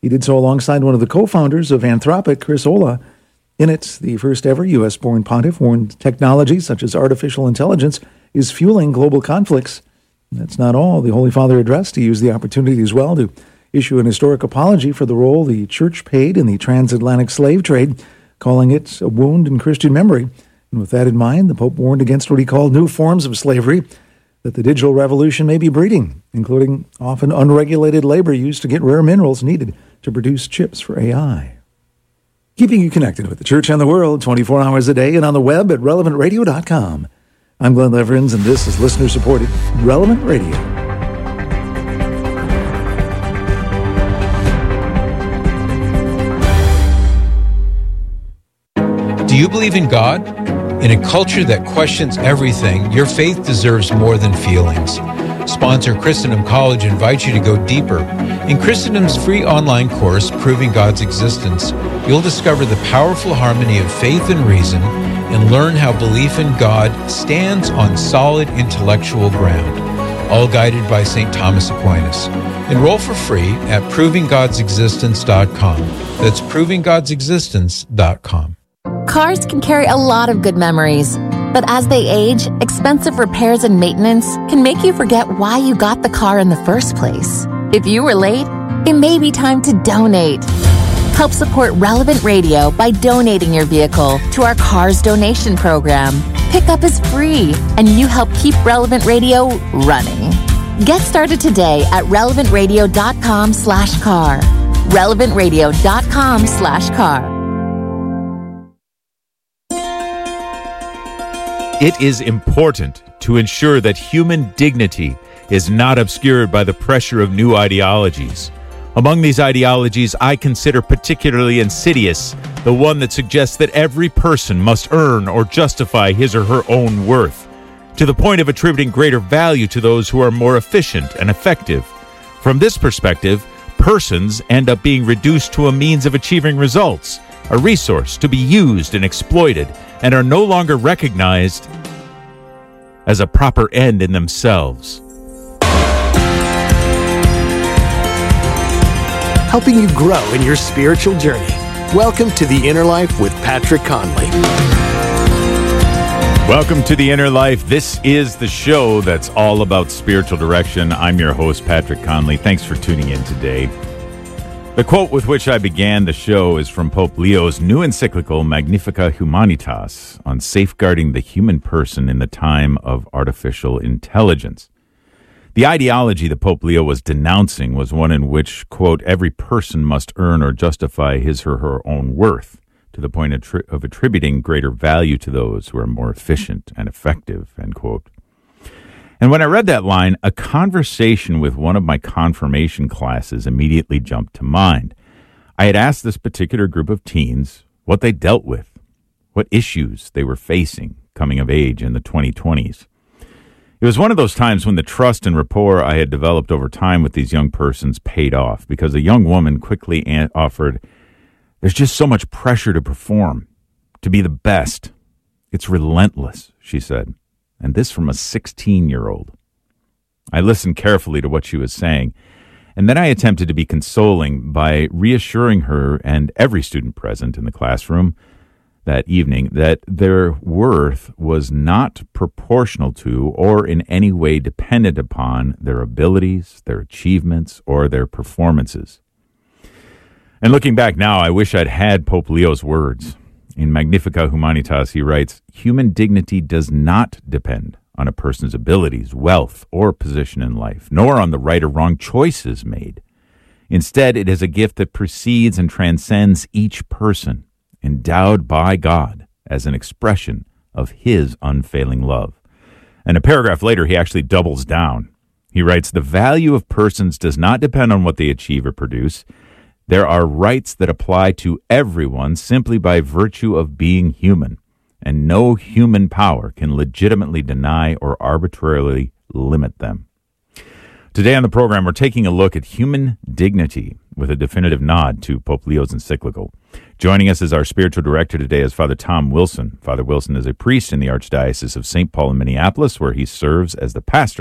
He did so alongside one of the co-founders of Anthropic, Chris Olah. In it, the first ever U.S.-born pontiff warned technology such as artificial intelligence is fueling global conflicts. That's not all. The Holy Father addressed. He used the opportunity as well to issue an historic apology for the role the Church played in the transatlantic slave trade, calling it a wound in Christian memory. And with that in mind, the Pope warned against what he called new forms of slavery that the digital revolution may be breeding, including often unregulated labor used to get rare minerals needed to produce chips for AI. Keeping you connected with the Church and the world 24 hours a day and on the web at relevantradio.com. I'm Glenn Leverins, and this is listener-supported Relevant Radio. Do you believe in God? In a culture that questions everything, your faith deserves more than feelings. Sponsor Christendom College invites you to go deeper. In Christendom's free online course, Proving God's Existence, you'll discover the powerful harmony of faith and reason and learn how belief in God stands on solid intellectual ground, all guided by St. Thomas Aquinas. Enroll for free at provinggodsexistence.com. That's provinggodsexistence.com. Cars can carry a lot of good memories, but as they age, expensive repairs and maintenance can make you forget why you got the car in the first place. If you were late, it may be time to donate. Help support Relevant Radio by donating your vehicle to our Cars Donation Program. Pickup is free, and you help keep Relevant Radio running. Get started today at relevantradio.com/car. relevantradio.com/car. It is important to ensure that human dignity is not obscured by the pressure of new ideologies. Among these ideologies, I consider particularly insidious the one that suggests that every person must earn or justify his or her own worth, to the point of attributing greater value to those who are more efficient and effective. From this perspective, persons end up being reduced to a means of achieving results, a resource to be used and exploited, and are no longer recognized as a proper end in themselves. Helping you grow in your spiritual journey. Welcome to The Inner Life with Patrick Conley. Welcome to The Inner Life. This is the show that's all about spiritual direction. I'm your host, Patrick Conley. Thanks for tuning in today. The quote with which I began the show is from Pope Leo's new encyclical, Magnificat Humanitas, on safeguarding the human person in the time of artificial intelligence. The ideology that Pope Leo was denouncing was one in which, quote, every person must earn or justify his or her own worth, to the point of attributing greater value to those who are more efficient and effective, end quote. And when I read that line, a conversation with one of my confirmation classes immediately jumped to mind. I had asked this particular group of teens what they dealt with, what issues they were facing coming of age in the 2020s. It was one of those times when the trust and rapport I had developed over time with these young persons paid off, because a young woman quickly offered, "There's just so much pressure to perform, to be the best. It's relentless," she said. And this from a 16-year-old. I listened carefully to what she was saying, and then I attempted to be consoling by reassuring her and every student present in the classroom that evening that their worth was not proportional to or in any way dependent upon their abilities, their achievements, or their performances. And looking back now, I wish I'd had Pope Leo's words. In Magnificat Humanitas, he writes, "Human dignity does not depend on a person's abilities, wealth, or position in life, nor on the right or wrong choices made. Instead, it is a gift that precedes and transcends each person, endowed by God as an expression of his unfailing love." And a paragraph later, he actually doubles down. He writes, "The value of persons does not depend on what they achieve or produce. There are rights that apply to everyone simply by virtue of being human, and no human power can legitimately deny or arbitrarily limit them." Today on the program, we're taking a look at human dignity with a definitive nod to Pope Leo's encyclical. Joining us as our spiritual director today is Father Tom Wilson. Father Wilson is a priest in the Archdiocese of St. Paul in Minneapolis, where he serves as the pastor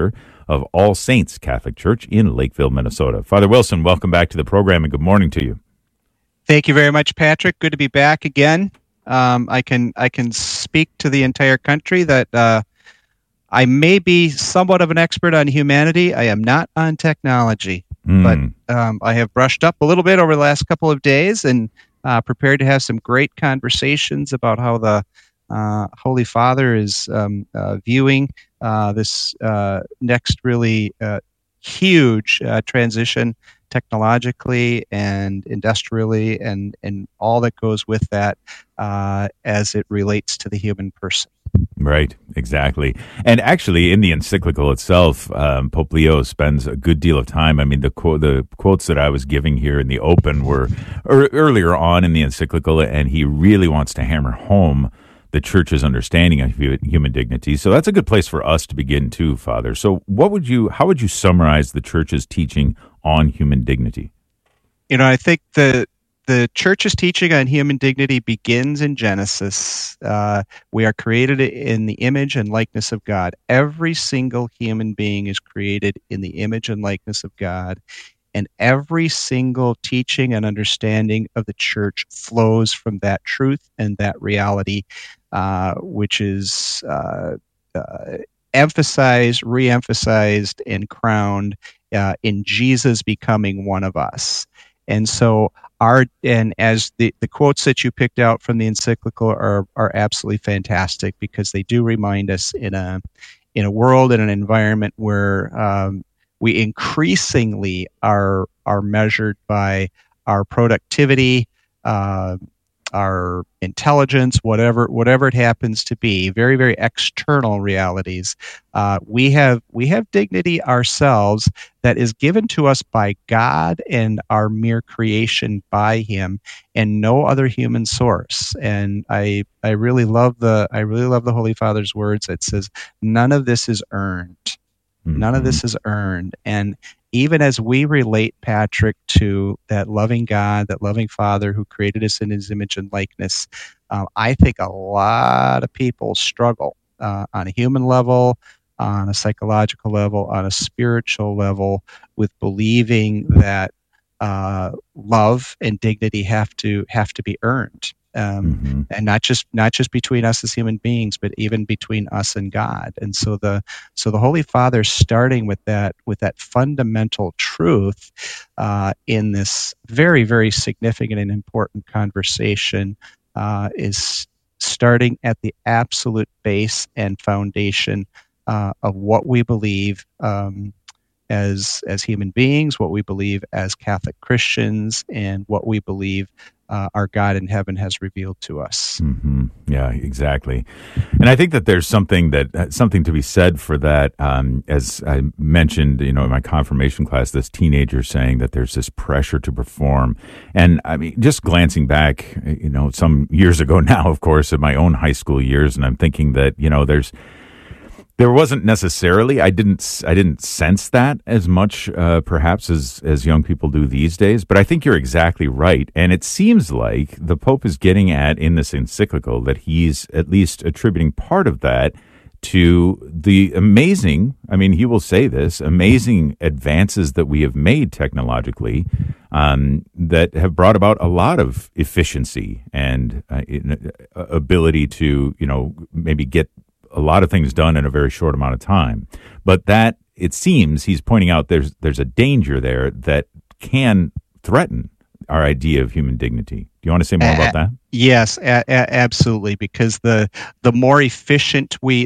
of All Saints Catholic Church in Lakeville, Minnesota. Father Wilson, welcome back to the program and good morning to you. Thank you very much, Patrick. Good to be back again. I can speak to the entire country that I may be somewhat of an expert on humanity. I am not on technology, but I have brushed up a little bit over the last couple of days and prepared to have some great conversations about how the Holy Father is viewing this next really huge transition technologically and industrially and all that goes with that as it relates to the human person. Right, exactly. And actually, in the encyclical itself, Pope Leo spends a good deal of time. I mean, the quotes that I was giving here in the open were earlier on in the encyclical, and he really wants to hammer home the Church's understanding of human dignity. So that's a good place for us to begin too, Father. So how would you summarize the Church's teaching on human dignity? I think the Church's teaching on human dignity begins in Genesis. We are created in the image and likeness of God. Every single human being is created in the image and likeness of God. And every single teaching and understanding of the Church flows from that truth and that reality, which is emphasized, re-emphasized, and crowned in Jesus becoming one of us. And so as the quotes that you picked out from the encyclical are absolutely fantastic, because they do remind us in a world and an environment where we increasingly are measured by our productivity, our intelligence, whatever it happens to be, very, very external realities. We have dignity ourselves that is given to us by God and our mere creation by Him, and no other human source. And I really love the Holy Father's words that says, none of this is earned. None of this is earned. And even as we relate, Patrick, to that loving God, that loving Father who created us in His image and likeness, I think a lot of people struggle on a human level, on a psychological level, on a spiritual level, with believing that love and dignity have to be earned. And not just between us as human beings, but even between us and God. And so the Holy Father, starting with that fundamental truth in this very, very significant and important conversation, is starting at the absolute base and foundation of what we believe as human beings, what we believe as Catholic Christians, and what we believe our God in heaven has revealed to us. Mm-hmm. Yeah, exactly. And I think that there's something to be said for that. As I mentioned, in my confirmation class, this teenager saying that there's this pressure to perform. And I mean, just glancing back, some years ago now, of course, in my own high school years, and I'm thinking that, there wasn't necessarily, I didn't sense that as much, perhaps as young people do these days. But I think you're exactly right. And it seems like the Pope is getting at in this encyclical that he's at least attributing part of that to the amazing, he will say this, amazing advances that we have made technologically, that have brought about a lot of efficiency and ability to, maybe get a lot of things done in a very short amount of time. But that, it seems, he's pointing out there's a danger there that can threaten our idea of human dignity. Do you want to say more about that? Yes, absolutely. Because the more efficient we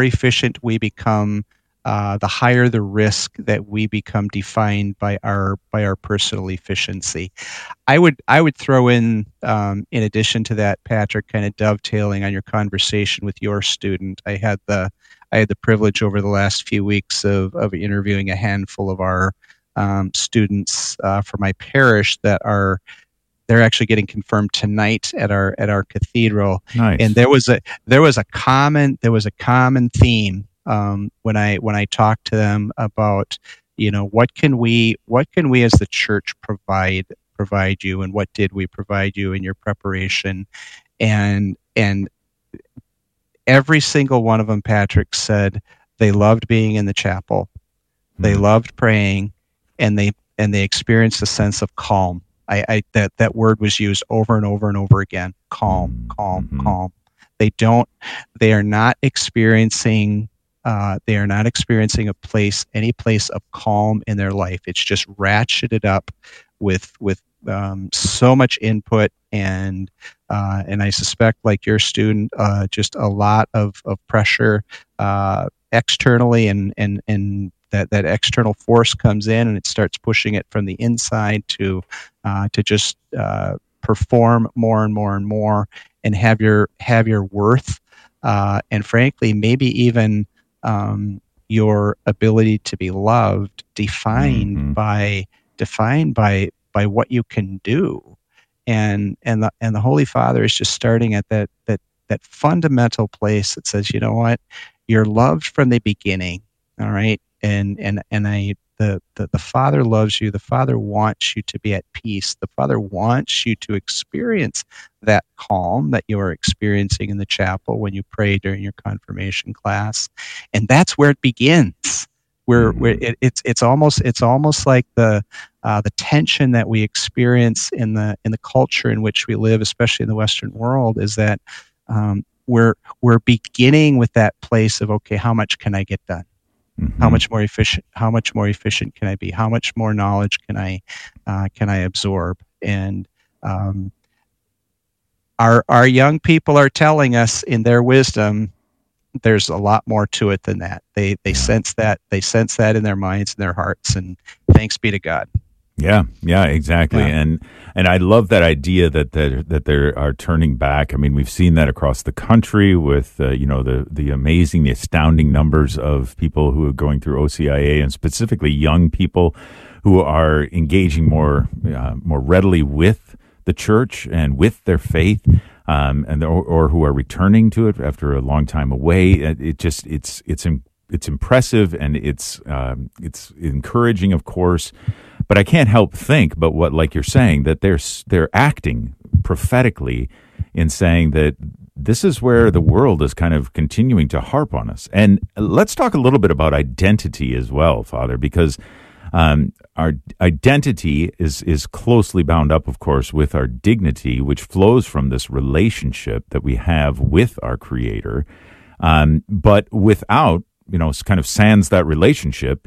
become, the higher the risk that we become defined by our personal efficiency. I would throw in addition to that, Patrick, kind of dovetailing on your conversation with your student. I had the privilege over the last few weeks of interviewing a handful of our students for my parish they're actually getting confirmed tonight at our cathedral. Nice. And there was a common theme when I talked to them about, what can we as the Church provide you, and what did we provide you in your preparation, and every single one of them, Patrick, said they loved being in the chapel. They loved praying, and they experienced a sense of calm. That word was used over and over and over again. Calm, calm, calm. They are not experiencing any place of calm in their life. It's just ratcheted up with so much input, and I suspect, like your student, just a lot of pressure externally, and that external force comes in and it starts pushing it from the inside to just perform more and more and more, and have your worth, and frankly, maybe even your ability to be loved defined by what you can do, and the Holy Father is just starting at that fundamental place that says, you know what, you're loved from the beginning, all right, and the Father loves you. The Father wants you to be at peace. The Father wants you to experience that calm that you are experiencing in the chapel when you pray during your confirmation class, and that's where it begins. It's almost like the tension that we experience in the culture in which we live, especially in the Western world, is that we're beginning with that place of, okay, how much can I get done? How much more efficient can I be? How much more knowledge can I absorb? And our young people are telling us in their wisdom, there's a lot more to it than that. They sense that in their minds and their hearts, and thanks be to God. Yeah, exactly. Yeah. And I love that idea that they are turning back. I mean, we've seen that across the country with the amazing, the astounding numbers of people who are going through OCIA, and specifically young people who are engaging more readily with the church and with their faith, or who are returning to it after a long time away. It's impressive, and it's encouraging, of course. But I can't help think, but what, like you're saying, that they're acting prophetically in saying that this is where the world is kind of continuing to harp on us. And let's talk a little bit about identity as well, Father, because our identity is closely bound up, of course, with our dignity, which flows from this relationship that we have with our Creator. But without, kind of sans that relationship,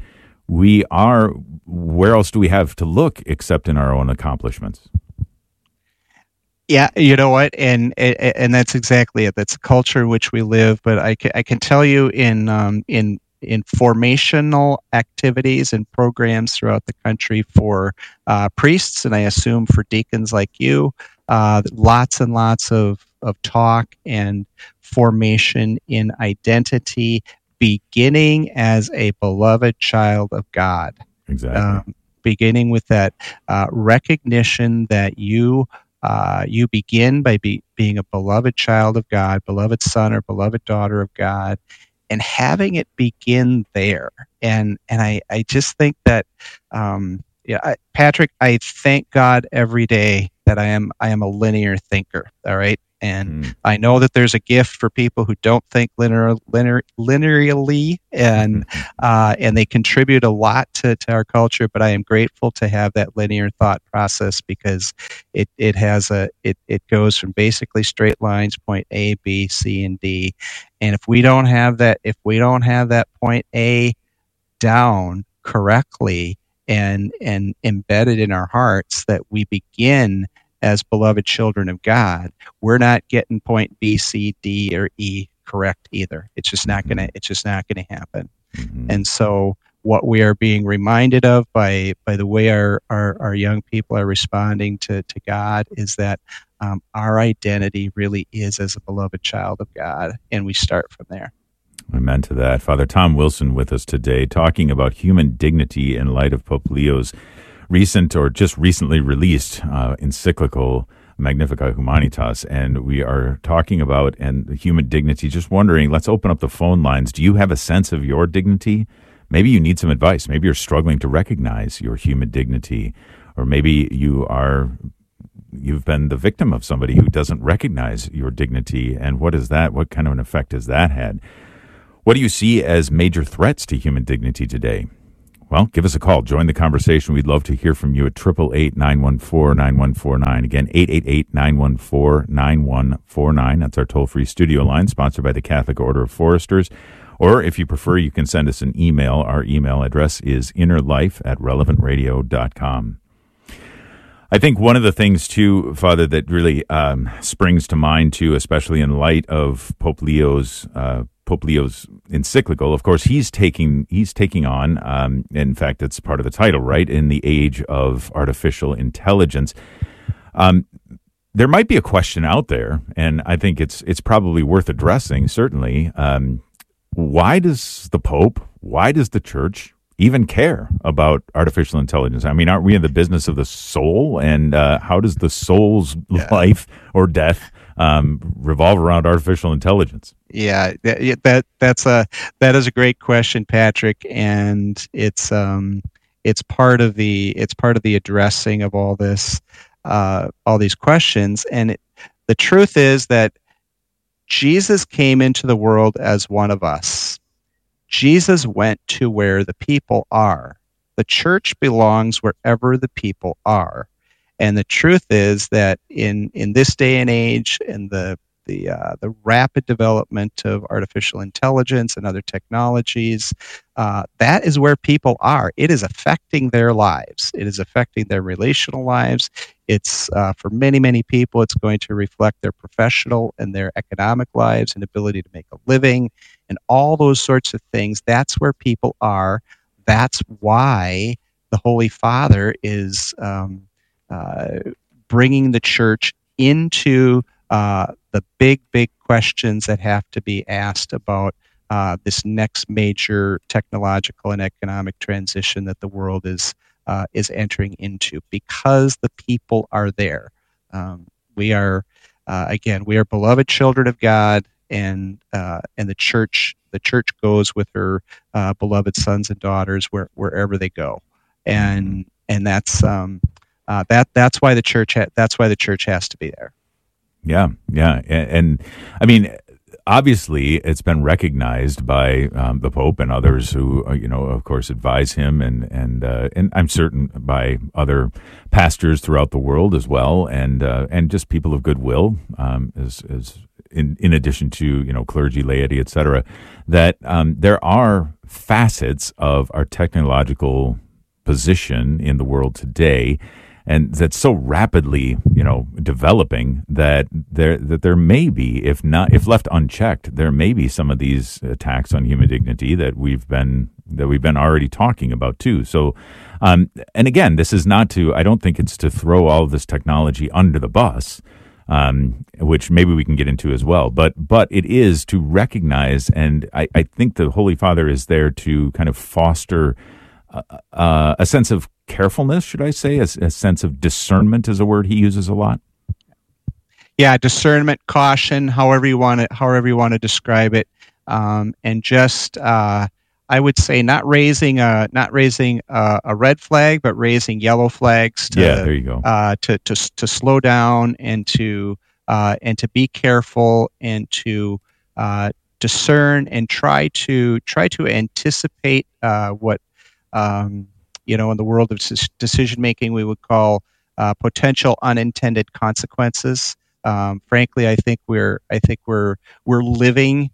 where else do we have to look except in our own accomplishments? Yeah, you know what, and that's exactly it. That's the culture in which we live. But I can tell you in formational activities and programs throughout the country for priests, and I assume for deacons like you, lots and lots of talk and formation in identity, beginning as a beloved child of God. Exactly. Beginning with that recognition that you begin by being a beloved child of God, beloved son or beloved daughter of God, and having it begin there. And I just think that, Patrick, I thank God every day that I am a linear thinker. All right. And I know that there's a gift for people who don't think linearly, and they contribute a lot to our culture. But I am grateful to have that linear thought process, because it goes from basically straight lines, point A, B, C, and D. And if we don't have that point A down correctly and embedded in our hearts, that we begin as beloved children of God, we're not getting point B, C, D, or E correct either. It's just not gonna happen. And so what we are being reminded of by the way our young people are responding to God is that our identity really is as a beloved child of God, and we start from there. Amen to that. Father Tom Wilson with us today, talking about human dignity in light of Pope Leo's recently released encyclical Magnificat Humanitas, and we are talking about human dignity. Just wondering, let's open up the phone lines. Do you have a sense of your dignity? Maybe you need some advice. Maybe you're struggling to recognize your human dignity, or maybe you've been the victim of somebody who doesn't recognize your dignity. And what is that? What kind of an effect has that had? What do you see as major threats to human dignity today? Well, give us a call. Join the conversation. We'd love to hear from you at 888-914-9149. Again, 888-914-9149. That's our toll-free studio line, sponsored by the Catholic Order of Foresters. Or if you prefer, you can send us an email. Our email address is innerlife@relevantradio.com. I think one of the things, too, Father, that really springs to mind, too, especially in light of Pope Leo's encyclical, of course, he's taking on, in fact, it's part of the title, right, in the age of artificial intelligence. There might be a question out there, and I think it's probably worth addressing, certainly. Why does the Pope, why does the Church even care about artificial intelligence? I mean, aren't we in the business of the soul? And how does the soul's life or death revolve around artificial intelligence? Yeah, that is a great question, Patrick, and it's part of the addressing of all these questions. And the truth is that Jesus came into the world as one of us. Jesus went to where the people are. The church belongs wherever the people are. And the truth is that in this day and age, in the rapid development of artificial intelligence and other technologies, that is where people are. It is affecting their lives. It is affecting their relational lives. It's for many, many people, it's going to reflect their professional and their economic lives and ability to make a living and all those sorts of things. That's where people are. That's why the Holy Father is bringing the church into the big questions that have to be asked about this next major technological and economic transition that the world is entering into, because the people are there. We are beloved children of God, and the church goes with her beloved sons and daughters wherever they go, and that's why the church has to be there. Yeah. And I mean, obviously, it's been recognized by the Pope and others who, of course, advise him, and I'm certain by other pastors throughout the world as well, and just people of goodwill, as in addition to clergy, laity, etc. That there are facets of our technological position in the world today, and that's so rapidly, developing that there may be, if left unchecked, there may be some of these attacks on human dignity that we've been already talking about too. So, and again, this is not to. I don't think it's to throw all of this technology under the bus, which maybe we can get into as well. But it is to recognize, and I think the Holy Father is there to kind of foster a sense of carefulness, should I say, a sense of discernment is a word he uses a lot. Yeah, discernment, caution, however you want to describe it, and just I would say not raising a red flag, but raising yellow flags. There you go. To slow down and to be careful and to discern and try to anticipate what. In the world of decision making, we would call potential unintended consequences. Frankly, I think we're living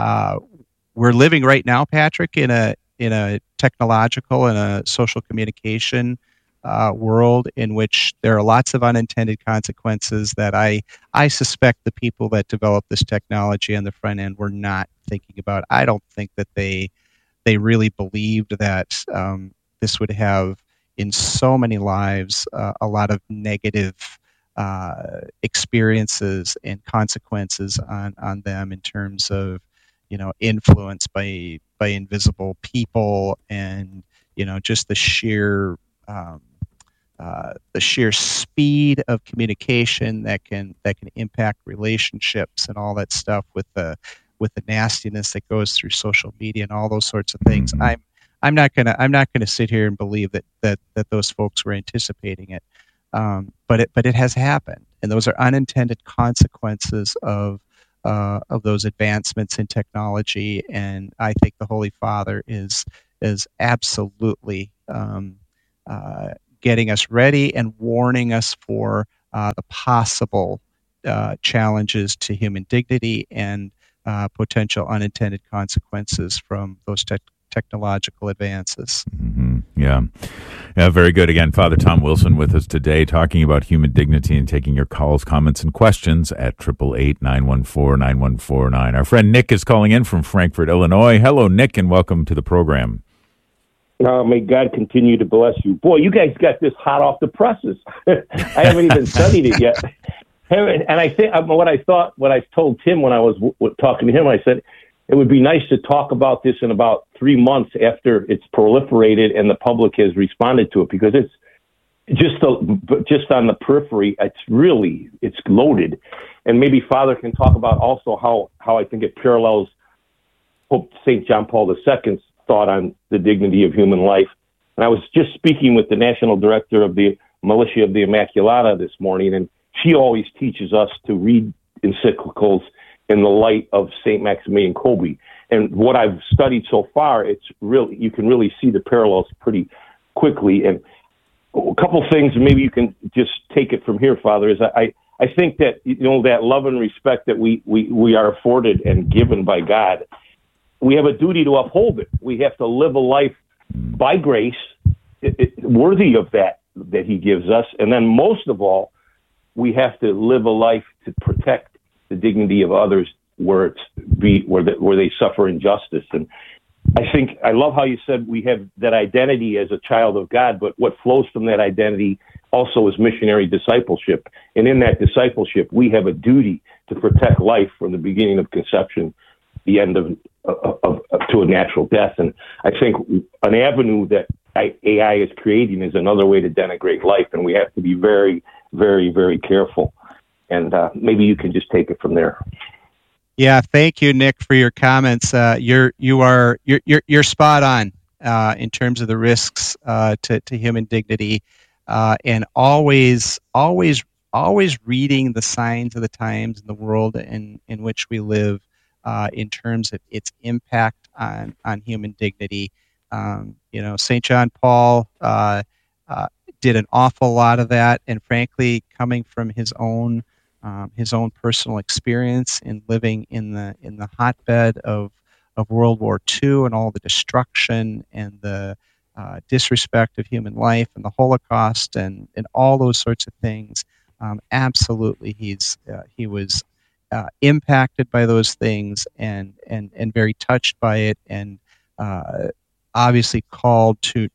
right now, Patrick, in a technological and a social communication world in which there are lots of unintended consequences that I suspect the people that developed this technology on the front end were not thinking about. I don't think that they really believed that this would have, in so many lives, a lot of negative experiences and consequences on them in terms of, influence by invisible people, and just the sheer speed of communication that can impact relationships and all that stuff with the nastiness that goes through social media and all those sorts of things. I'm not gonna sit here and believe that those folks were anticipating it, but it has happened, and those are unintended consequences of those advancements in technology. And I think the Holy Father is absolutely getting us ready and warning us for the possible challenges to human dignity and potential unintended consequences from those technological advances. Mm-hmm. Yeah, very good. Again, Father Tom Wilson with us today, talking about human dignity and taking your calls, comments, and questions at 888-914-9149. Our friend Nick is calling in from Frankfort, Illinois. Hello, Nick, and welcome to the program. May God continue to bless you. Boy, you guys got this hot off the presses. I haven't even studied it yet. And I think what I told Tim when I was talking to him, I said, it would be nice to talk about this in about 3 months after it's proliferated and the public has responded to it, because it's just on the periphery. It's loaded. And maybe Father can talk about also how I think it parallels Pope St. John Paul II's thought on the dignity of human life. And I was just speaking with the National Director of the Militia of the Immaculata this morning, and she always teaches us to read encyclicals in the light of St. Maximilian Kolbe. And what I've studied so far, you can really see the parallels pretty quickly. And a couple things, maybe you can just take it from here, Father, is I think that, that love and respect that we are afforded and given by God, we have a duty to uphold it. We have to live a life by grace, worthy of that he gives us. And then most of all, we have to live a life to protect the dignity of others where they suffer injustice. And I love how you said we have that identity as a child of God, but what flows from that identity also is missionary discipleship. And in that discipleship, we have a duty to protect life from the beginning of conception, the end of to a natural death. And I think an avenue that AI is creating is another way to denigrate life, and we have to be very, very, very careful. And maybe you can just take it from there. Yeah, thank you, Nick, for your comments. You're spot on in terms of the risks to human dignity, and always reading the signs of the times in the world in which we live. In terms of its impact on human dignity. St. John Paul did an awful lot of that, and frankly, coming from his own personal experience in living in the hotbed of World War II and all the destruction and the disrespect of human life and the Holocaust and all those sorts of things, absolutely he was impacted by those things and very touched by it, and obviously called to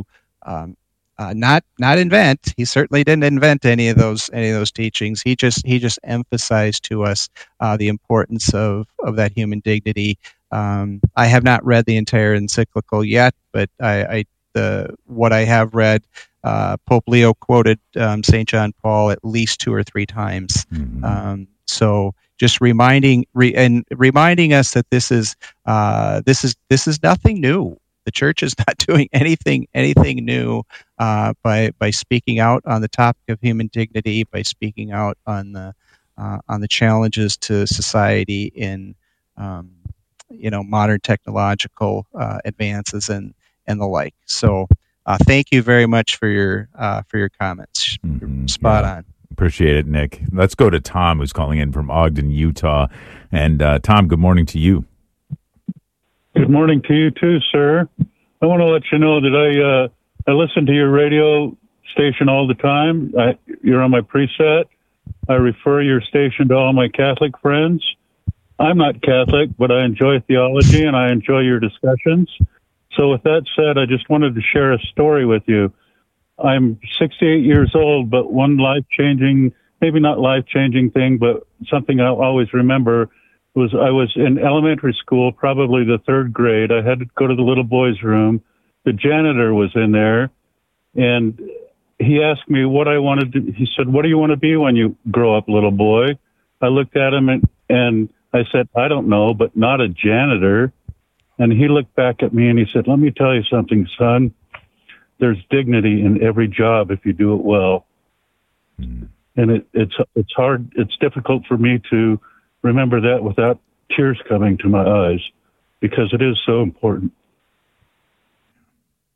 not invent. He certainly didn't invent any of those teachings. He just emphasized to us the importance of that human dignity. I have not read the entire encyclical yet, but what I have read, Pope Leo quoted St. John Paul at least 2 or 3 times. Mm-hmm. So just reminding us that this is nothing new. The church is not doing anything new by speaking out on the topic of human dignity, by speaking out on the challenges to society in modern technological advances and the like. So thank you very much for your comments. Mm-hmm. Spot on. Appreciate it, Nick. Let's go to Tom, who's calling in from Ogden, Utah. And Tom, good morning to you. Good morning to you too, sir. I want to let you know that I listen to your radio station all the time. You're on my preset. I refer your station to all my Catholic friends. I'm not Catholic, but I enjoy theology and I enjoy your discussions. So with that said, I just wanted to share a story with you. I'm 68 years old, but one life-changing, maybe not life-changing thing, but something I'll always remember was I was in elementary school, probably the 3rd grade. I had to go to the little boys' room. The janitor was in there, and he asked me what I wanted to. He said, "What do you want to be when you grow up, little boy?" I looked at him and I said, "I don't know, but not a janitor." And he looked back at me and he said, "Let me tell you something, son. There's dignity in every job if you do it well." Mm. And it's hard. It's difficult for me to remember that without tears coming to my eyes, because it is so important.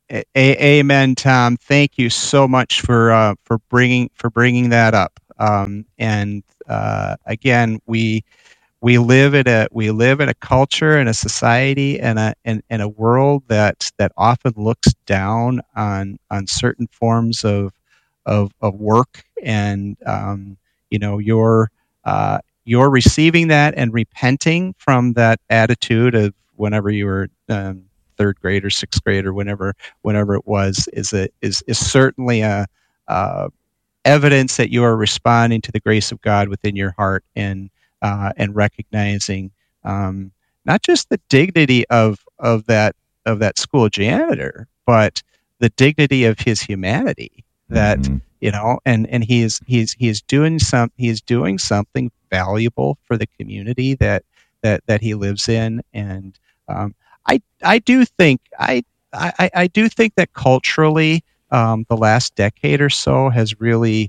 Amen, Tom. Thank you so much for bringing that up. Again, we live in a culture and a society and a world that often looks down on certain forms of work, and you're receiving that and repenting from that attitude of whenever you were third grade or sixth grade or whenever it was is certainly a evidence that you are responding to the grace of God within your heart and recognizing not just the dignity of that school janitor, but the dignity of his humanity. That and he is doing something valuable for the community that he lives in, and I do think that culturally the last decade or so has really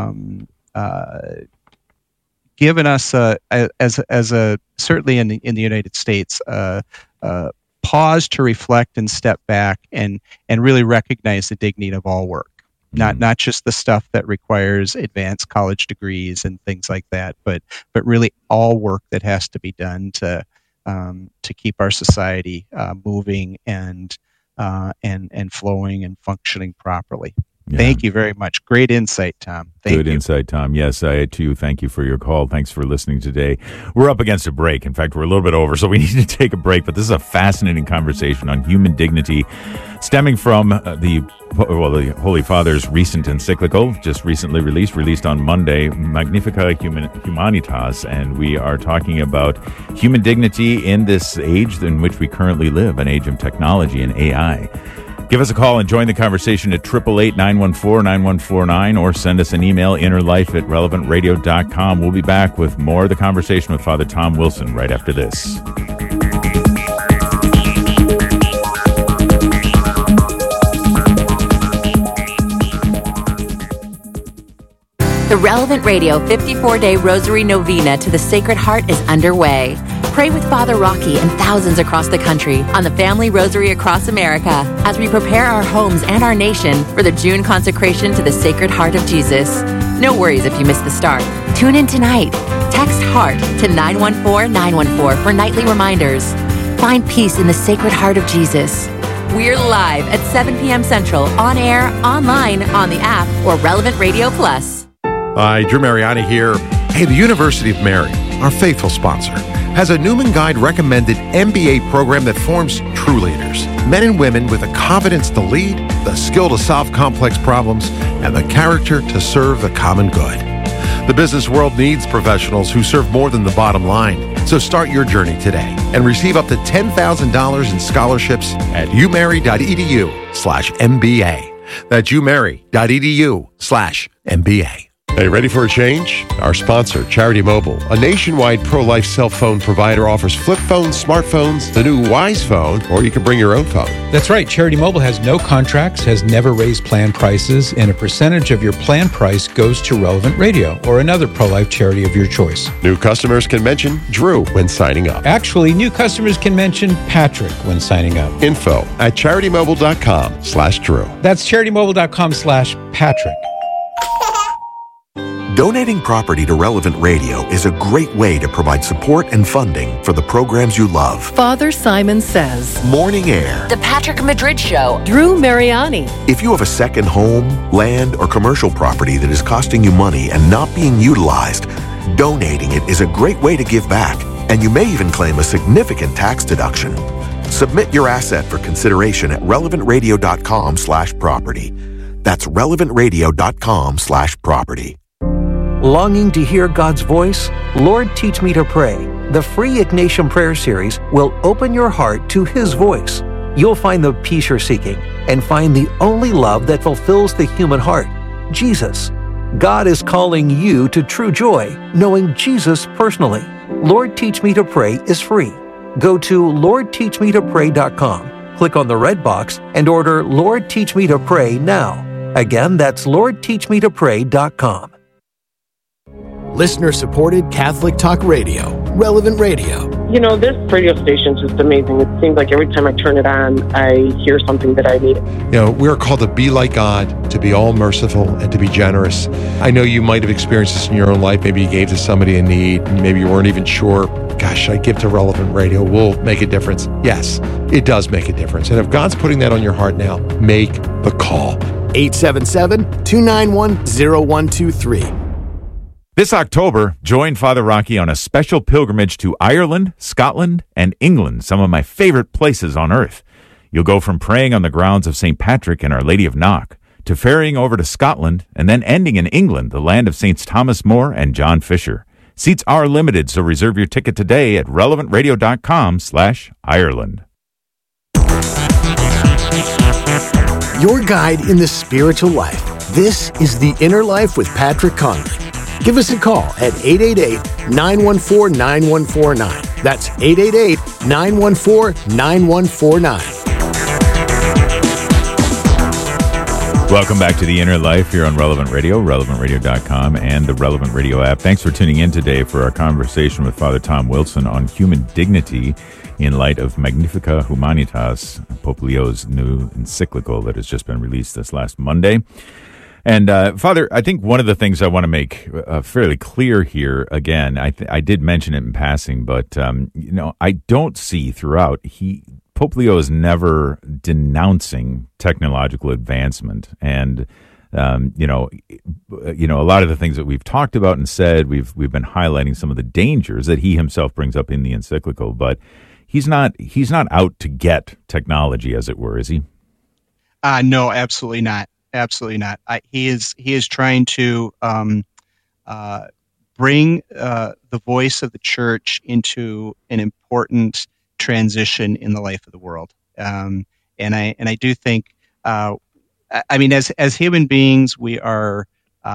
given us certainly in the United States pause to reflect and step back and really recognize the dignity of all work. Not just the stuff that requires advanced college degrees and things like that, but really all work that has to be done to keep our society moving and flowing and functioning properly. Yeah. Thank you very much. Great insight, Tom. Good insight, Tom. Yes, I too thank you for your call. Thanks for listening today. We're up against a break. In fact, we're a little bit over, so we need to take a break. But this is a fascinating conversation on human dignity, stemming from the Holy Father's recent encyclical, just recently released on Monday, Magnificat Humanitas, and we are talking about human dignity in this age in which we currently live, an age of technology and AI. Give us a call and join the conversation at 888-914-9149 or send us an email, innerlife@relevantradio.com. We'll be back with more of the conversation with Father Tom Wilson right after this. The Relevant Radio 54-Day Rosary Novena to the Sacred Heart is underway. Pray with Father Rocky and thousands across the country on the Family Rosary Across America as we prepare our homes and our nation for the June consecration to the Sacred Heart of Jesus. No worries if you miss the start. Tune in tonight. Text HEART to 914-914 for nightly reminders. Find peace in the Sacred Heart of Jesus. We're live at 7 p.m. Central, on air, online, on the app, or Relevant Radio Plus. Hi, Drew Mariani here. Hey, the University of Mary, our faithful sponsor, has a Newman Guide recommended MBA program that forms true leaders. Men and women with the confidence to lead, the skill to solve complex problems, and the character to serve the common good. The business world needs professionals who serve more than the bottom line. So start your journey today and receive up to $10,000 in scholarships at umary.edu/MBA. That's umary.edu/MBA. Hey, ready for a change? Our sponsor, Charity Mobile, a nationwide pro-life cell phone provider, offers flip phones, smartphones, the new Wise phone, or you can bring your own phone. That's right. Charity Mobile has no contracts, has never raised plan prices, and a percentage of your plan price goes to Relevant Radio or another pro-life charity of your choice. New customers can mention Drew when signing up. Actually, new customers can mention Patrick when signing up. Info at CharityMobile.com/Drew. That's CharityMobile.com/Patrick. Donating property to Relevant Radio is a great way to provide support and funding for the programs you love. Father Simon Says, Morning Air, The Patrick Madrid Show, Drew Mariani. If you have a second home, land, or commercial property that is costing you money and not being utilized, donating it is a great way to give back, and you may even claim a significant tax deduction. Submit your asset for consideration at relevantradio.com/property. That's relevantradio.com/property. Longing to hear God's voice? Lord, Teach Me to Pray. The free Ignatian Prayer Series will open your heart to His voice. You'll find the peace you're seeking and find the only love that fulfills the human heart, Jesus. God is calling you to true joy, knowing Jesus personally. Lord, Teach Me to Pray is free. Go to LordTeachMeToPray.com, click on the red box, and order Lord, Teach Me to Pray now. Again, that's LordTeachMeToPray.com. Listener-supported Catholic Talk Radio, Relevant Radio. This radio station is just amazing. It seems like every time I turn it on, I hear something that I need. We're called to be like God, to be all merciful, and to be generous. I know you might have experienced this in your own life. Maybe you gave to somebody in need, and maybe you weren't even sure, gosh, I give to Relevant Radio, will make a difference. Yes, it does make a difference. And if God's putting that on your heart now, make the call. 877-291-0123. This October, join Father Rocky on a special pilgrimage to Ireland, Scotland, and England, some of my favorite places on earth. You'll go from praying on the grounds of St. Patrick and Our Lady of Knock to ferrying over to Scotland and then ending in England, the land of Saints Thomas More and John Fisher. Seats are limited, so reserve your ticket today at relevantradio.com/Ireland. Your guide in the spiritual life. This is The Inner Life with Patrick Conley. Give us a call at 888-914-9149. That's 888-914-9149. Welcome back to The Inner Life here on Relevant Radio, relevantradio.com, and the Relevant Radio app. Thanks for tuning in today for our conversation with Father Tom Wilson on human dignity in light of Magnificat Humanitas, Pope Leo's new encyclical that has just been released this last Monday. And Father, I think one of the things I want to make fairly clear here, again, I did mention it in passing, but I don't see throughout Pope Leo is never denouncing technological advancement, and a lot of the things that we've talked about and said, we've been highlighting some of the dangers that he himself brings up in the encyclical, but he's not out to get technology, as it were, is he? No, absolutely not. Absolutely not. He is trying to bring the voice of the church into an important transition in the life of the world. And I do think, as human beings, we are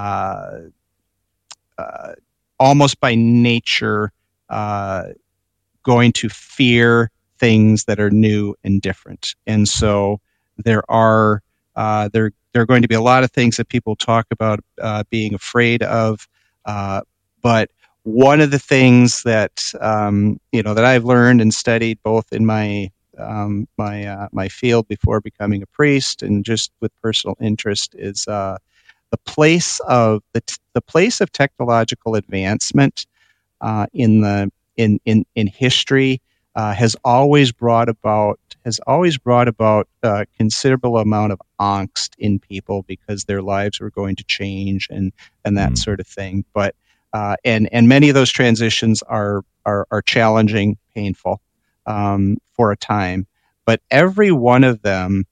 almost by nature going to fear things that are new and different. And so there are going to be a lot of things that people talk about being afraid of, but one of the things that that I've learned and studied both in my my field before becoming a priest and just with personal interest is the place of technological advancement in history has always brought about a considerable amount of angst in people because their lives were going to change and that sort of thing. But and many of those transitions are challenging, painful for a time. But every one of them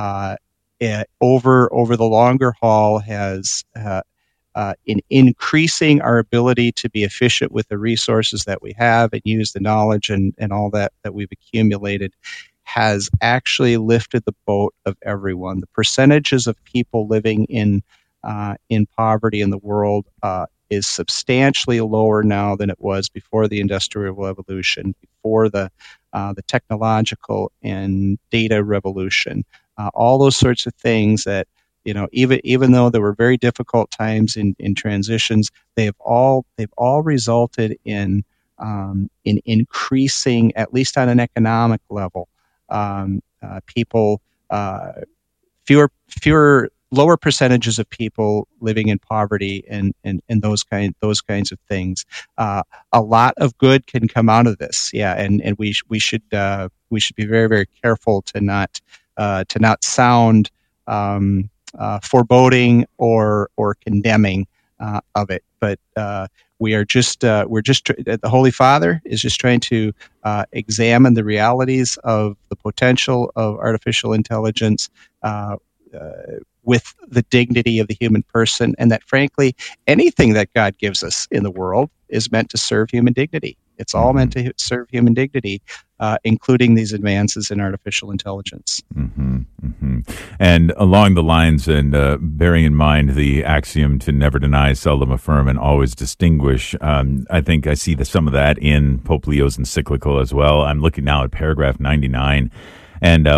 over the longer haul has in increasing our ability to be efficient with the resources that we have and use the knowledge and all that we've accumulated has actually lifted the boat of everyone. The percentages of people living in poverty in the world is substantially lower now than it was before the Industrial Revolution, before the technological and data revolution. All those sorts of things that, even though there were very difficult times in transitions, they've all resulted in increasing, at least on an economic level, people lower percentages of people living in poverty and those kinds of things. A lot of good can come out of this, and we should be very, very careful to not sound foreboding or condemning of it, but the Holy Father is just trying to examine the realities of the potential of artificial intelligence with the dignity of the human person, and that frankly, anything that God gives us in the world is meant to serve human dignity. It's all meant to serve human dignity, including these advances in artificial intelligence. Mm-hmm, mm-hmm. And along the lines, and bearing in mind the axiom to never deny, seldom affirm, and always distinguish, I think I see some of that in Pope Leo's encyclical as well. I'm looking now at paragraph 99, and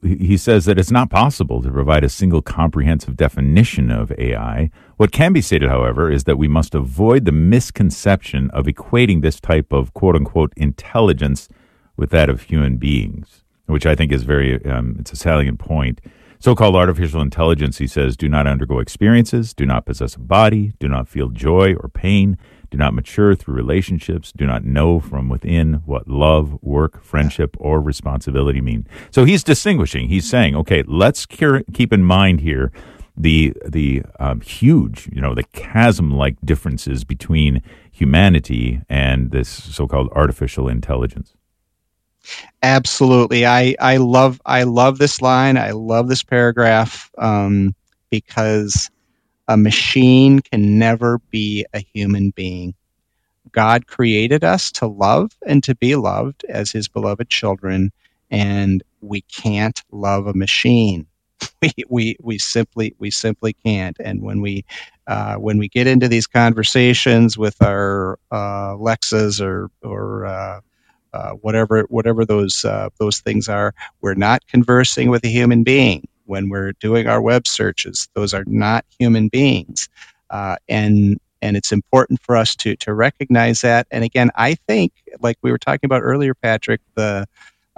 he says that it's not possible to provide a single comprehensive definition of AI. What can be stated, however, is that we must avoid the misconception of equating this type of quote-unquote intelligence with that of human beings, which I think is it's a salient point. So-called artificial intelligence, he says, do not undergo experiences, do not possess a body, do not feel joy or pain, do not mature through relationships, do not know from within what love, work, friendship, or responsibility mean. So he's distinguishing. He's saying, okay, let's keep in mind here the huge, the chasm-like differences between humanity and this so-called artificial intelligence. Absolutely. I love this line. I love this paragraph because a machine can never be a human being. God created us to love and to be loved as his beloved children, and we can't love a machine. We simply can't. And when we get into these conversations with our Lexas or whatever those things are, we're not conversing with a human being. When we're doing our web searches, those are not human beings, and it's important for us to recognize that. And again, I think, like we were talking about earlier, Patrick, the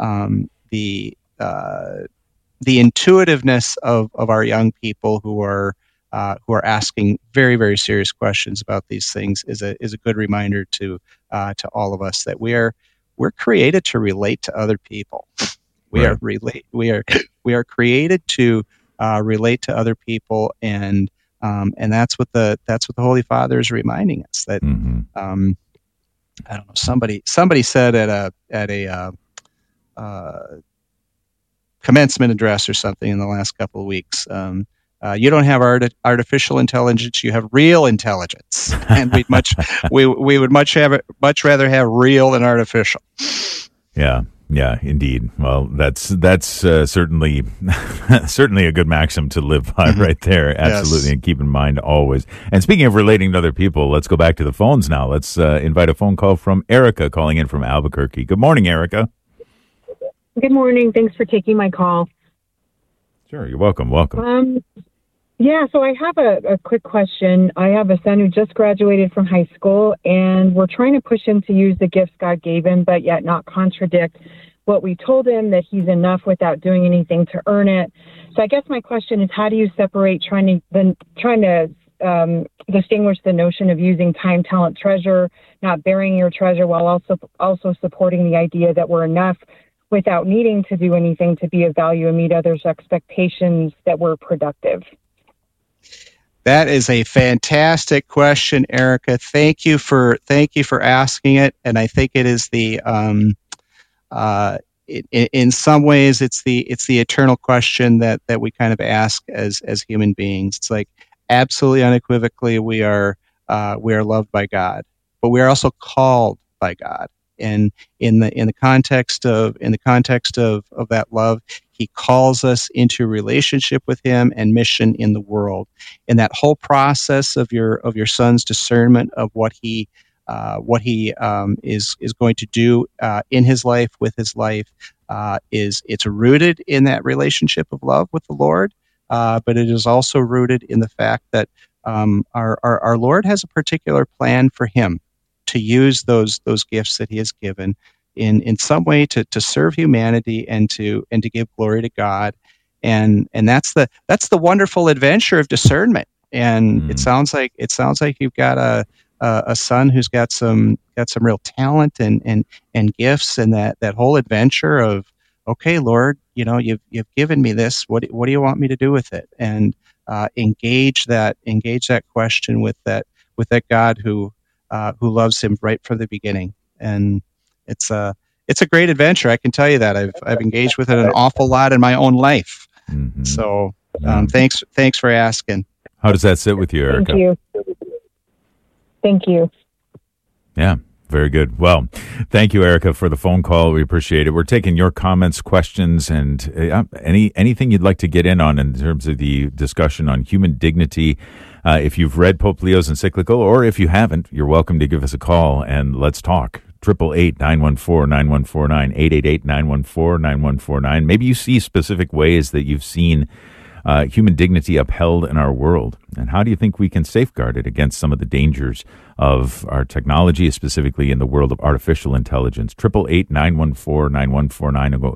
intuitiveness of our young people who are asking very, very serious questions about these things is a good reminder to all of us that we're created to relate to other people. We are created to relate to other people, and that's what the Holy Father is reminding us. That I don't know. Somebody said at a commencement address or something in the last couple of weeks. You don't have artificial intelligence; you have real intelligence, and we would much rather have real than artificial. Yeah, indeed. Well, that's certainly a good maxim to live by, right there. Absolutely, yes. And keep in mind always. And speaking of relating to other people, let's go back to the phones now. Let's invite a phone call from Erica, calling in from Albuquerque. Good morning, Erica. Good morning. Thanks for taking my call. Sure, you're welcome. Welcome. Yeah, so I have a quick question. I have a son who just graduated from high school, and we're trying to push him to use the gifts God gave him, but yet not contradict what we told him, that he's enough without doing anything to earn it. So I guess my question is, how do you separate trying to distinguish the notion of using time, talent, treasure, not burying your treasure, while also supporting the idea that we're enough without needing to do anything to be of value and meet others' expectations that we're productive? That is a fantastic question, Erica. Thank you for asking it. And I think it is in some ways it's the eternal question that we kind of ask as human beings. It's like, absolutely unequivocally we are loved by God, but we are also called by God. And in the context of that love, he calls us into relationship with him and mission in the world. And that whole process of your son's discernment of what he is going to do in his life, with his life, it's rooted in that relationship of love with the Lord, but it is also rooted in the fact that our Lord has a particular plan for him to use those gifts that he has given in some way to serve humanity and to give glory to God. And that's the wonderful adventure of discernment. And it sounds like you've got a son who's got some real talent and gifts, and that whole adventure of, okay, Lord, you've given me this. What do you want me to do with it? And engage that question with that God who loves him right from the beginning. And it's a great adventure. I can tell you that I've engaged with it an awful lot in my own life. Mm-hmm. So thanks for asking. How does that sit with you, Erica? Thank you. Yeah, very good. Well, thank you, Erica, for the phone call. We appreciate it. We're taking your comments, questions, and anything you'd like to get in on in terms of the discussion on human dignity. If you've read Pope Leo's encyclical, or if you haven't, you're welcome to give us a call and let's talk. 888-914-9149, 888-914-9149. Maybe you see specific ways that you've seen human dignity upheld in our world. And how do you think we can safeguard it against some of the dangers of our technology, specifically in the world of artificial intelligence? 888-914-9149 or go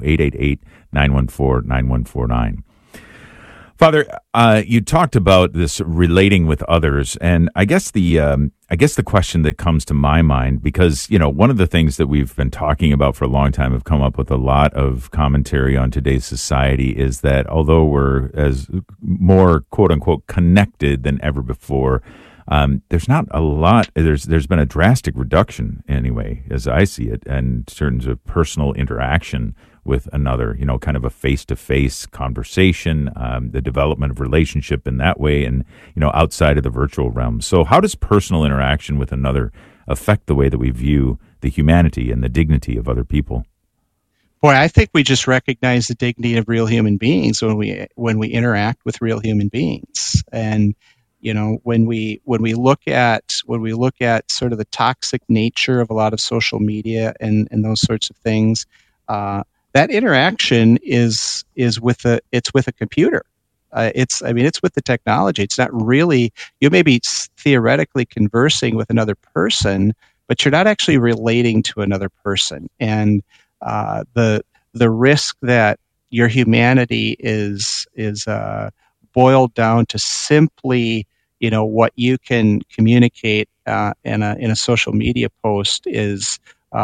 888-914-9149. Father, you talked about this relating with others, and I guess the question that comes to my mind, because one of the things that we've been talking about for a long time, have come up with a lot of commentary on today's society, is that although we're as more quote unquote connected than ever before, there's not a lot. There's been a drastic reduction, anyway, as I see it, in terms of personal interaction with another, kind of a face-to-face conversation, the development of relationship in that way, and, outside of the virtual realm. So how does personal interaction with another affect the way that we view the humanity and the dignity of other people? Boy, I think we just recognize the dignity of real human beings when we interact with real human beings. And, when we look at sort of the toxic nature of a lot of social media and those sorts of things, that interaction is with a computer. It's with the technology. It's not really, you may be theoretically conversing with another person, but you're not actually relating to another person. And the risk that your humanity is boiled down to simply, what you can communicate in a social media post is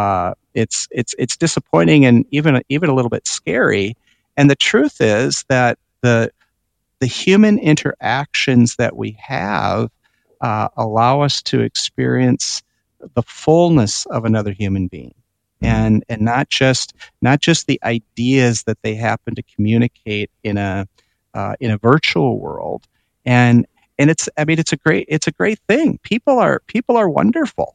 it's disappointing and even a little bit scary. And the truth is that the human interactions that we have allow us to experience the fullness of another human being, and not just the ideas that they happen to communicate in a virtual world. And it's a great thing. People are wonderful.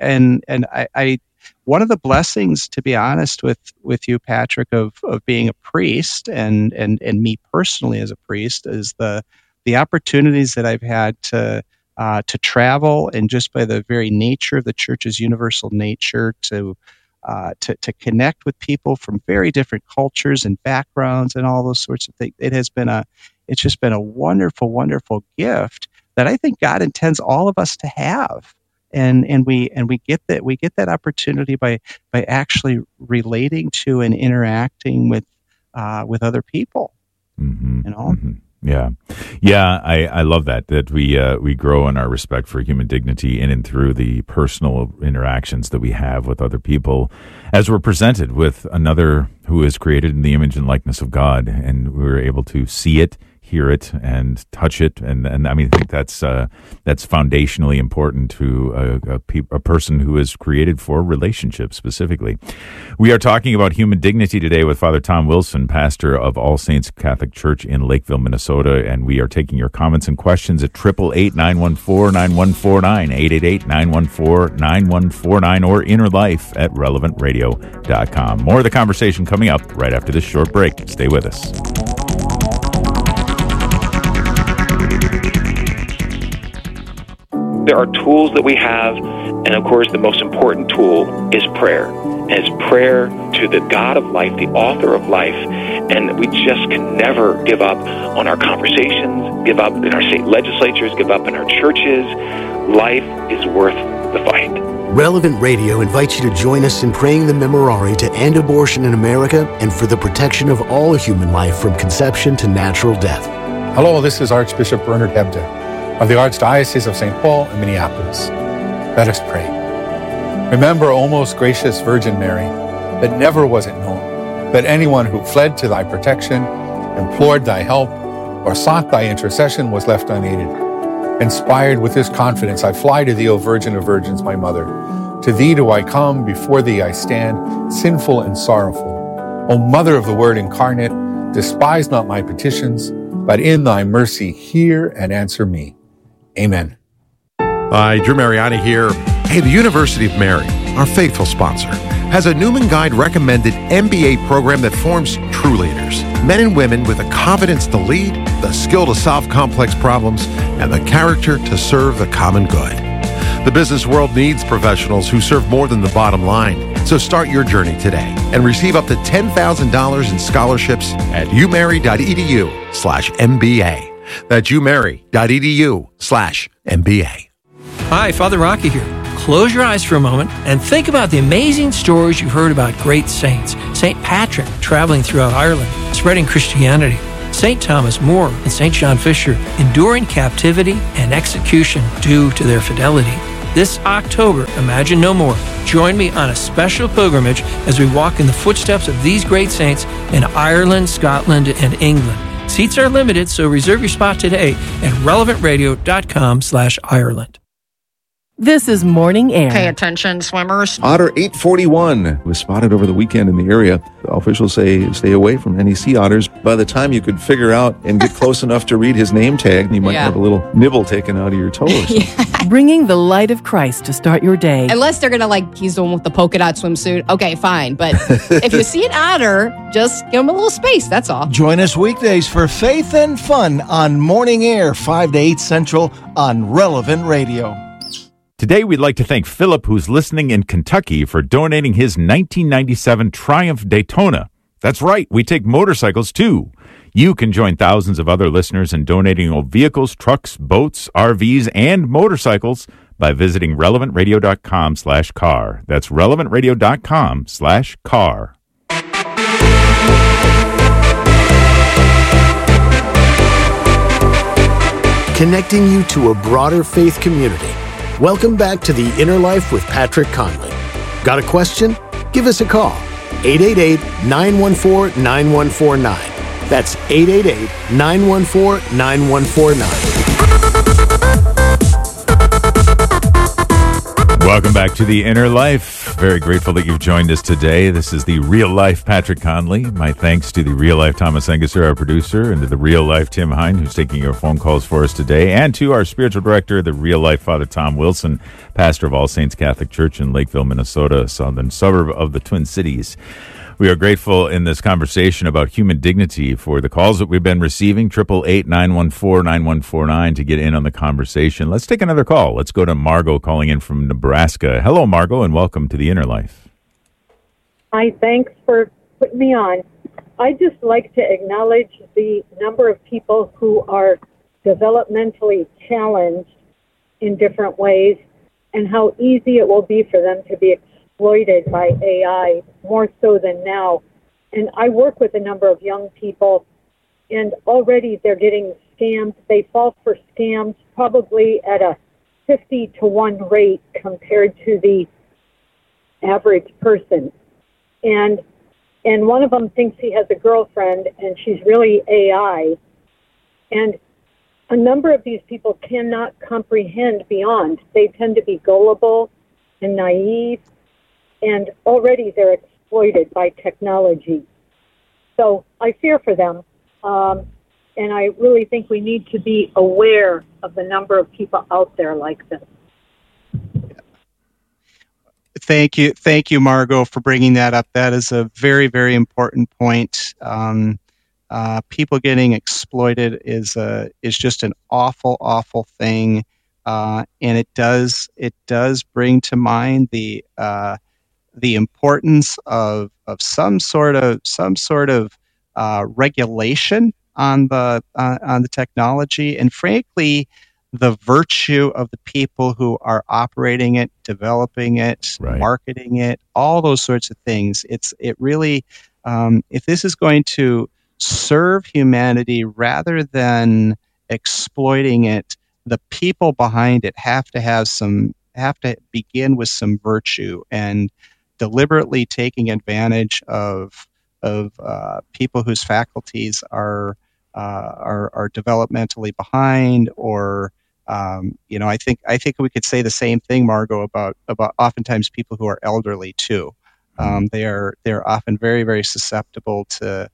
I one of the blessings, to be honest with you, Patrick, of being a priest and me personally as a priest, is the opportunities that I've had to travel, and just by the very nature of the church's universal nature, to connect with people from very different cultures and backgrounds and all those sorts of things. It's just been a wonderful, wonderful gift that I think God intends all of us to have. And we get that opportunity by actually relating to and interacting with other people. Mm-hmm. Mm-hmm. Yeah. I love that we grow in our respect for human dignity in and through the personal interactions that we have with other people, as we're presented with another who is created in the image and likeness of God, and we're able to see it, hear it, and touch it, and I think that's foundationally important to a person who is created for relationships specifically. We are talking about human dignity today with Father Tom Wilson, pastor of All Saints Catholic Church in Lakeville, Minnesota, and we are taking your comments and questions at 888-914-9149, 888-914-9149, or innerlife@relevantradio.com. More of the conversation coming up right after this short break. Stay with us. There are tools that we have, and of course the most important tool is prayer. And it's prayer to the God of life, the author of life, and we just can never give up on our conversations, give up in our state legislatures, give up in our churches. Life is worth the fight. Relevant Radio invites you to join us in praying the Memorare to end abortion in America and for the protection of all human life from conception to natural death. Hello, this is Archbishop Bernard Hebda of the Archdiocese of St. Paul and Minneapolis. Let us pray. Remember, O most gracious Virgin Mary, that never was it known that anyone who fled to thy protection, implored thy help, or sought thy intercession was left unaided. Inspired with this confidence, I fly to thee, O Virgin of Virgins, my Mother. To thee do I come, before thee I stand, sinful and sorrowful. O Mother of the Word incarnate, despise not my petitions, but in thy mercy hear and answer me. Amen. Hi, Drew Mariani here. Hey, the University of Mary, our faithful sponsor, has a Newman Guide recommended MBA program that forms true leaders. Men and women with the confidence to lead, the skill to solve complex problems, and the character to serve the common good. The business world needs professionals who serve more than the bottom line. So start your journey today and receive up to $10,000 in scholarships at umary.edu/MBA. That's umary.edu/MBA. Hi, Father Rocky here. Close your eyes for a moment and think about the amazing stories you've heard about great saints. St. Patrick traveling throughout Ireland, spreading Christianity. St. Thomas More and St. John Fisher enduring captivity and execution due to their fidelity. This October, Imagine No More. Join me on a special pilgrimage as we walk in the footsteps of these great saints in Ireland, Scotland, and England. Seats are limited, so reserve your spot today at relevantradio.com/Ireland. This is Morning Air. Pay attention, swimmers. Otter 841 was spotted over the weekend in the area. Officials say stay away from any sea otters. By the time you could figure out and get close enough to read his name tag, you might have a little nibble taken out of your toe or something. Bringing the light of Christ to start your day. Unless they're going to he's the one with the polka dot swimsuit. Okay, fine. But if you see an otter, just give them a little space. That's all. Join us weekdays for Faith and Fun on Morning Air, 5 to 8 Central on Relevant Radio. Today, we'd like to thank Philip, who's listening in Kentucky, for donating his 1997 Triumph Daytona. That's right, we take motorcycles too. You can join thousands of other listeners in donating old vehicles, trucks, boats, RVs, and motorcycles by visiting relevantradio.com/car. That's relevantradio.com/car. Connecting you to a broader faith community. Welcome back to The Inner Life with Patrick Conley. Got a question? Give us a call. 888-914-9149. That's 888-914-9149. Welcome back to The Inner Life. Very grateful that you've joined us today. This is the Real Life Patrick Conley. My thanks to the Real Life Thomas Engesser, our producer, and to the Real Life Tim Hine, who's taking your phone calls for us today, and to our spiritual director, the Real Life Father Tom Wilson, pastor of All Saints Catholic Church in Lakeville, Minnesota, a southern suburb of the Twin Cities. We are grateful in this conversation about human dignity for the calls that we've been receiving, 888-914-9149 to get in on the conversation. Let's take another call. Let's go to Margot calling in from Nebraska. Hello, Margot, and welcome to The Inner Life. Hi, thanks for putting me on. I'd just like to acknowledge the number of people who are developmentally challenged in different ways and how easy it will be for them to be exploited by AI, more so than now. And I work with a number of young people, and already they're getting scammed. They fall for scams probably at a 50-to-1 rate compared to the average person. And one of them thinks he has a girlfriend, and she's really AI. And a number of these people cannot comprehend beyond. They tend to be gullible and naive, and already they're exploited by technology. So I fear for them, and I really think we need to be aware of the number of people out there like this. Thank you, Margot, for bringing that up. That is a very, very important point. People getting exploited is just an awful, awful thing, and it does bring to mind the importance of some sort of regulation on the technology, and frankly, the virtue of the people who are operating it, developing it, right, marketing it, all those sorts of things. It really, if this is going to serve humanity rather than exploiting it, the people behind it have to begin with some virtue and deliberately taking advantage of people whose faculties are developmentally behind, or I think we could say the same thing, Margot, about oftentimes people who are elderly too. They're often very, very susceptible to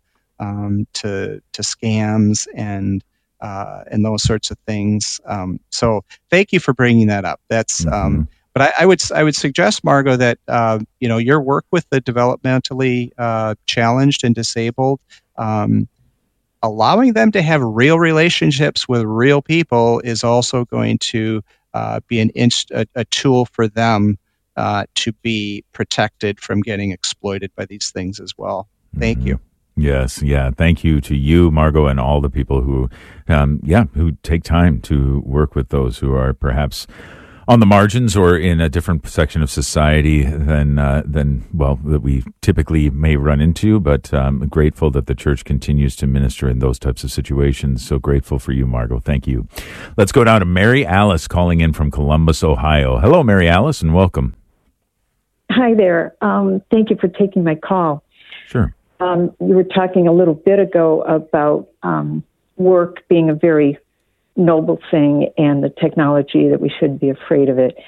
scams and those sorts of things. So thank you for bringing that up. That's but I would suggest, Margot, that your work with the developmentally challenged and disabled, allowing them to have real relationships with real people is also going to be a tool for them to be protected from getting exploited by these things as well. Thank you. Yes, yeah. Thank you to you, Margot, and all the people who, who take time to work with those who are perhaps on the margins or in a different section of society than that we typically may run into. But grateful that the church continues to minister in those types of situations. So grateful for you, Margot. Thank you. Let's go down to Mary Alice calling in from Columbus, Ohio. Hello, Mary Alice, and welcome. Hi there. Thank you for taking my call. Sure. We were talking a little bit ago about work being a very noble thing and the technology that we shouldn't be afraid of it.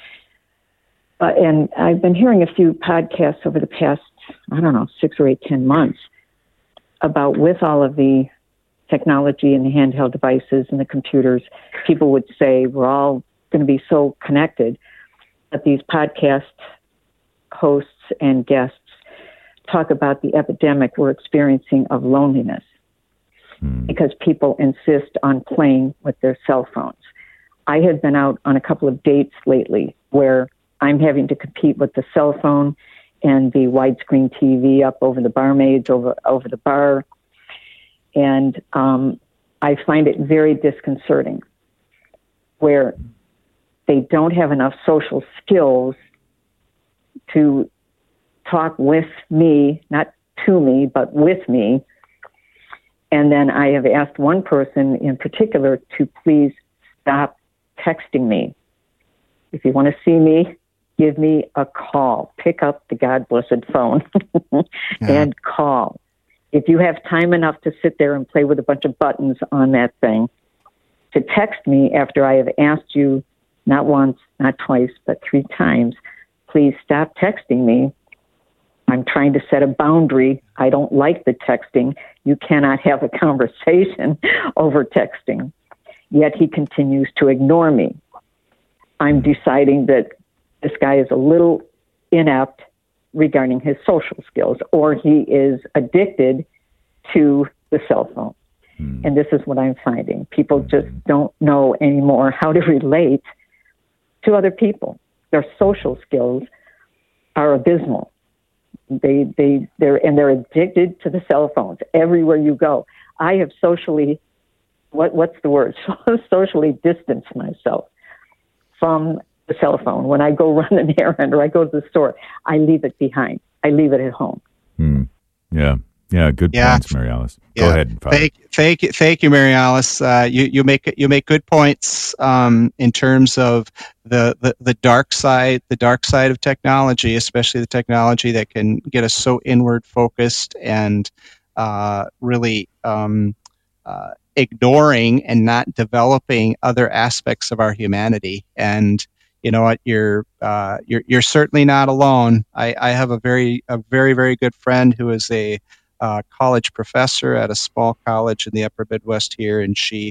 And I've been hearing a few podcasts over the past, 6 or 8, 10 months about with all of the technology and the handheld devices and the computers, people would say we're all going to be so connected. But these podcast hosts and guests talk about the epidemic we're experiencing of loneliness because people insist on playing with their cell phones. I have been out on a couple of dates lately where I'm having to compete with the cell phone and the widescreen TV up over the barmaids, over the bar. And I find it very disconcerting where they don't have enough social skills to talk with me, not to me, but with me. And then I have asked one person in particular to please stop texting me. If you want to see me, give me a call. Pick up the God-blessed phone and call. If you have time enough to sit there and play with a bunch of buttons on that thing, to text me after I have asked you not once, not twice, but 3 times, please stop texting me. I'm trying to set a boundary. I don't like the texting. You cannot have a conversation over texting. Yet he continues to ignore me. I'm deciding that this guy is a little inept regarding his social skills, or he is addicted to the cell phone. And this is what I'm finding. People just don't know anymore how to relate to other people. Their social skills are abysmal. They're addicted to the cell phones everywhere you go. I have socially distanced myself from the cell phone. When I go run an errand or I go to the store, I leave it behind. I leave it at home. Yeah, good points, Mary Alice. Go ahead, Father. Thank you, Mary Alice. You make good points in terms of the dark side of technology, especially the technology that can get us so inward focused and really ignoring and not developing other aspects of our humanity. And you know what, you're certainly not alone. I have a very very good friend who is a college professor at a small college in the upper Midwest here, and she's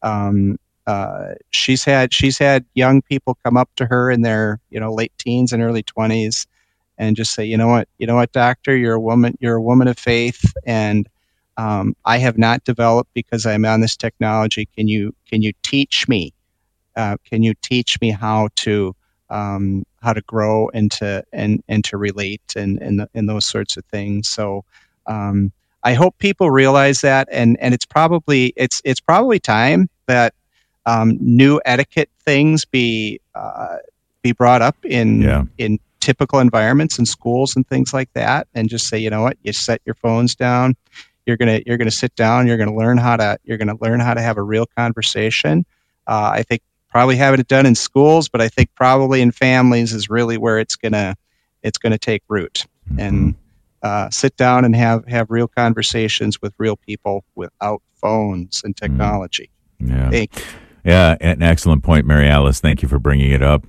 had young people come up to her in their late teens and early 20s and just say, you know what, doctor, you're a woman of faith, and I have not developed because I'm on this technology. Can you teach me? Can you teach me how to grow and to relate and those sorts of things? So I hope people realize that, and it's probably time that new etiquette things be brought up in typical environments in schools and things like that, and just say, you know what, you set your phones down. You're gonna sit down. You're gonna learn how to have a real conversation. I think probably having it done in schools, but I think probably in families is really where it's gonna take root. And sit down and have real conversations with real people without phones and technology. Thank you. Yeah, an excellent point, Mary Alice. Thank you for bringing it up.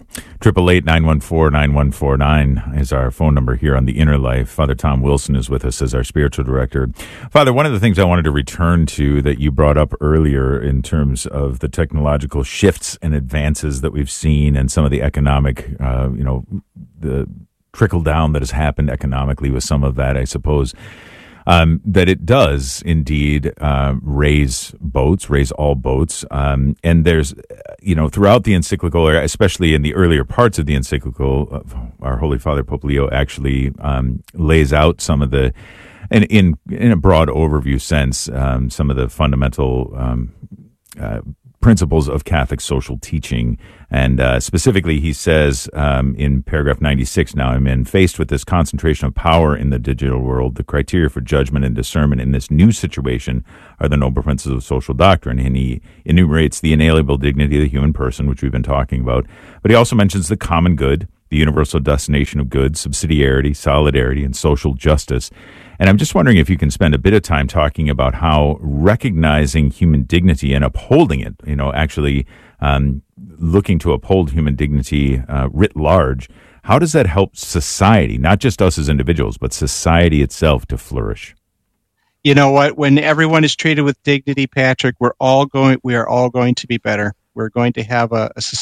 888-914-9149 is our phone number here on The Inner Life. Father Tom Wilson is with us as our spiritual director. Father, one of the things I wanted to return to that you brought up earlier in terms of the technological shifts and advances that we've seen and some of the economic, the trickle down that has happened economically with some of that, I suppose. that it does indeed raise all boats. And there's, throughout the encyclical, or especially in the earlier parts of the encyclical, our Holy Father Pope Leo actually lays out some of the, in a broad overview sense, some of the fundamental principles of Catholic social teaching. And specifically, he says in paragraph 96, now I'm in, faced with this concentration of power in the digital world, the criteria for judgment and discernment in this new situation are the noble principles of social doctrine. And he enumerates the inalienable dignity of the human person, which we've been talking about. But he also mentions the common good, the universal destination of good, subsidiarity, solidarity, and social justice. And I'm just wondering if you can spend a bit of time talking about how recognizing human dignity and upholding it, actually looking to uphold human dignity writ large, how does that help society, not just us as individuals, but society itself to flourish? You know what? When everyone is treated with dignity, Patrick, we are all going to be better. We're going to have a